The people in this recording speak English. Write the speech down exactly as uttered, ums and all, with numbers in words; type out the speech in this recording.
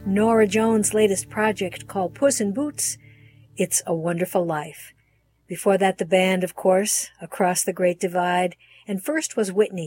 Norah Jones' latest project called Puss in Boots, It's a Wonderful Life. Before that, the band, of course, Across the Great Divide, and first was Whitney.